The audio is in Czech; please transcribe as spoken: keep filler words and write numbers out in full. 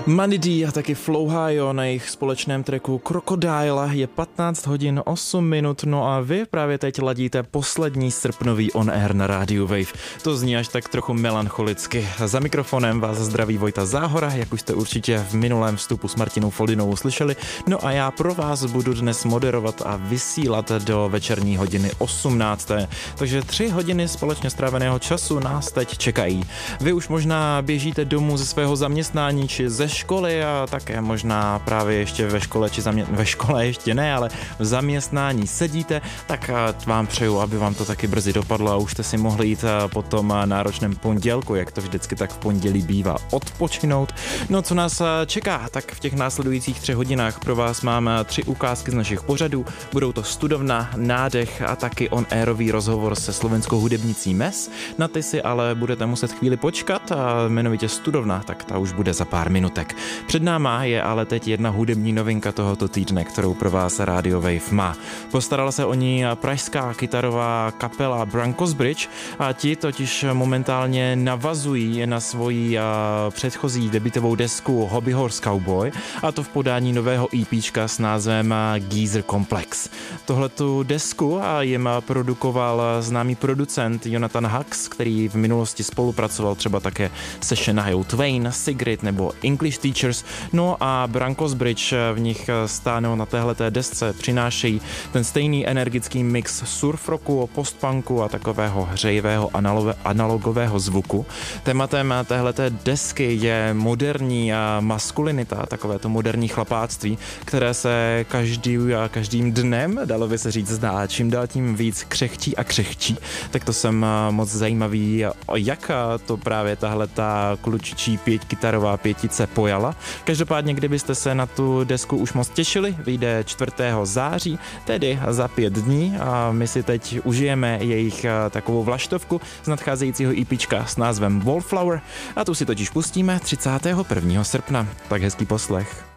Money D a taky Flowhajo na jejich společném tracku Crocodile je patnáct hodin osm minut, no a vy právě teď ladíte poslední srpnový on air na rádiu Wave. To zní až tak trochu melancholicky. Za mikrofonem vás zdraví Vojta Záhora, jak už jste určitě v minulém vstupu s Martinou Foldinovou slyšeli. No a já pro vás budu dnes moderovat a vysílat do večerní hodiny osmnácté. Takže tři hodiny společně stráveného času nás teď čekají. Vy už možná běžíte domů ze svého zaměstnání či ze školy a také možná právě ještě ve škole, či zamě- ve škole ještě ne, ale v zaměstnání sedíte, tak vám přeju, aby vám to taky brzy dopadlo a už jste si mohli jít po tom náročném pondělku, jak to vždycky tak v pondělí bývá, odpočinout. No co nás čeká, tak v těch následujících třech hodinách pro vás mám tři ukázky z našich pořadů. Budou to Studovna, Nádech a taky on-airový rozhovor se slovenskou hudebnicí Mes. Na ty si ale budete muset chvíli počkat a jmenovitě Studovna, tak ta už bude za pár minutek. Před náma je ale teď jedna hudební novinka tohoto týdne, kterou pro vás Radio Wave má. Postarala se o ní pražská kytarová kapela Brankos Bridge a ti totiž momentálně navazují na svoji předchozí debutovou desku Hobby Horse Cowboy, a to v podání nového EPčka s názvem Geezer Complex. Tohletu desku jim produkoval známý producent Jonathan Hux, který v minulosti spolupracoval třeba také se Shania Twain, Sigrid nebo English Teachers. No a Brankos Bridge v nich stánou na téhleté desce, přinášejí ten stejný energický mix surf rocku, postpunku a takového hřejivého analogového zvuku. Tématem téhleté desky je moderní maskulinita, takové to moderní chlapáctví, které se každý, každým dnem, dalo by se říct, zdá čím dál tím víc křehčí a křehčí. Tak to jsem moc zajímavý, jak to právě tahle ta klučičí pět kytarová pětice pojala. Každopádně, kdybyste se na tu desku už moc těšili, vyjde čtvrtého září, tedy za pět dní, a my si teď užijeme jejich takovou vlaštovku z nadcházejícího EPčka s názvem Wallflower a tu si totiž pustíme třicátého prvního srpna. Tak hezký poslech.